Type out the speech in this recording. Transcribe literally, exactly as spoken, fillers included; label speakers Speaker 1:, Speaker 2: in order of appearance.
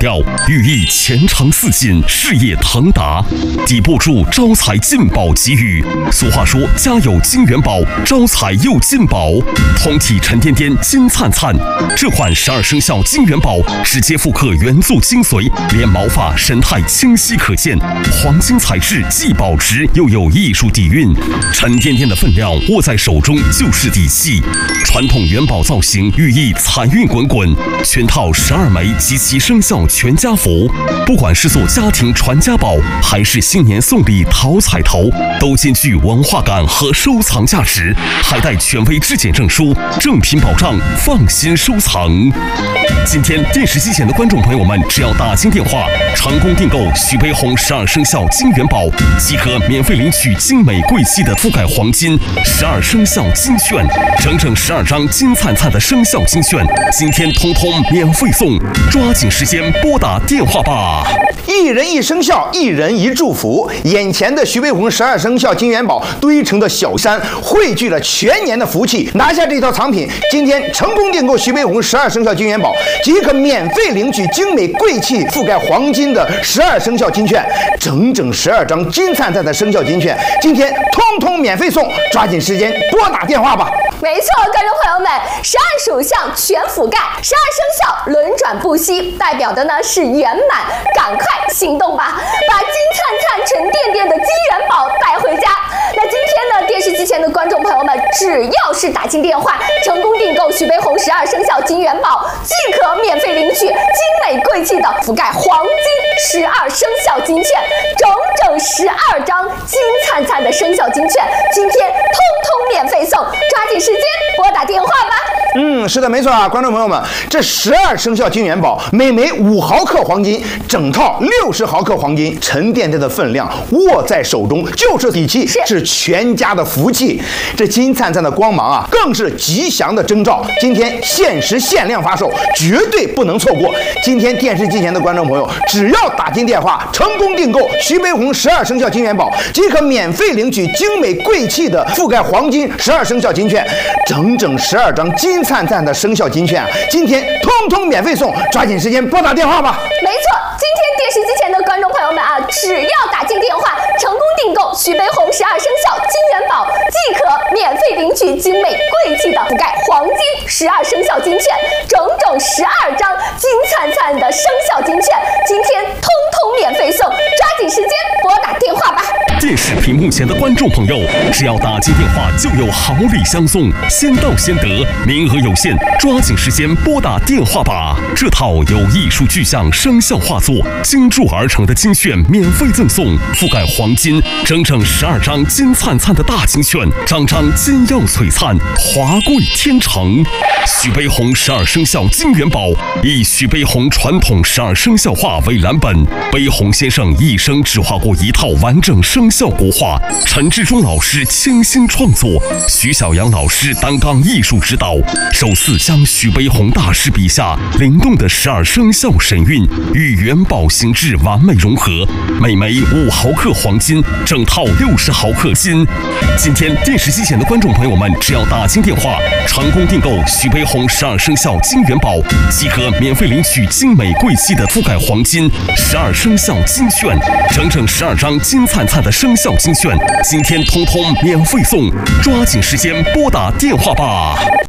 Speaker 1: 调，寓意前程似锦，事业腾达。底部注招财进宝吉语。俗话说，家有金元宝，招财又进宝。通体沉甸甸，金灿灿。这款十二生肖金元宝直接复刻原作精髓，连毛发神态清晰可见，黄金材质既保值又有艺术底蕴。沉甸甸的分量握在手中就是底气。传统元宝造型寓意财运滚滚，全套十二枚及其生肖全家福。不管是做家庭传家宝，还是新年送礼讨彩头，都兼具文化感和收藏价值，还带权威质检证书，正品保障，放心收藏。今天电视机前的观众朋友们，只要打进电话，成功订购徐悲鸿十二生肖金元宝，即可免费领取精美贵气的覆盖黄金十二生肖金券，整整十二张金灿灿的生肖金券，今天通通免费送，抓紧时间拨打电话吧。
Speaker 2: 一人一生肖，一人一祝福。眼前的徐悲鸿十二生肖金元宝堆成的小山，汇聚了全年的福气。拿下这套藏品，今天成功订购徐悲鸿十二生肖金元宝，即可免费领取精美贵气覆盖黄金的十二生肖金券，整整十二张金灿灿的生肖金券，今天通通免费送，抓紧时间拨打电话吧。
Speaker 3: 没错，观众朋友们，十二属相全覆盖，十二生肖轮转不息，代表的呢是圆满，赶快行动吧，把金灿灿、沉甸甸的金元宝带回家。那今天呢，电视机前的观众朋友们，只要是打进电话，成功订购徐悲鸿十二生肖金元宝，即可免费领取精美贵气的覆盖黄金十二生肖金券，整整十二张金灿灿的生肖金券，今天通通免费送，抓紧时间拨打电话吧。
Speaker 2: 嗯，是的，没错啊，观众朋友们，这十二生肖金元宝每枚五毫克黄金，整套六十毫克黄金，沉甸甸的分量握在手中就是底气，是, 是全家的福气。这金灿灿的光芒啊，更是吉祥的征兆。今天限时限量发售，绝对不能错过。今天电视机前的观众朋友，只要打进电话，成功订购徐悲鸿十二生肖金元宝，即可免费领取精美贵气的覆盖黄金十二生肖金券，整整十二张金灿灿的生肖金券啊，今天通通免费送，抓紧时间拨打电话吧。
Speaker 3: 没错，今天电视机前的观众朋友们啊，只要打进电话，成功订购徐悲鸿十二生肖金元宝，即可免费领取精美贵气的覆盖黄金十二生肖金券，整整十二张金灿灿的生肖金券，今天通通免费送，抓紧时间拨打电话吧。
Speaker 1: 电视屏幕前的观众朋友，只要打进电话就有好礼相送，先到先得，名额有限，抓紧时间拨打电话吧。这套由艺术具象生肖画作精铸而成的金券免费赠送，覆盖黄金整整十二张金灿灿的大金券，张张金耀璀璨，华贵天成。徐悲鸿十二生肖金元宝以徐悲鸿传统十二生肖画为蓝本，悲鸿先生一生只画过一套完整生肖国画，陈志忠老师倾心创作，徐小阳老师担纲艺术指导，首次将徐悲鸿大师笔下灵动的十二生肖神韵与元宝形制完美融合，每枚五毫克黄金，整套六十毫克金。今天电视机前的观众朋友们，只要打进电话，成功订购徐悲鸿十二生肖金元宝，即可免费领取精美贵气的覆盖黄金十二生肖金券，整整十二张金灿灿的生肖金券，今天通通免费送，抓紧时间拨打电话吧。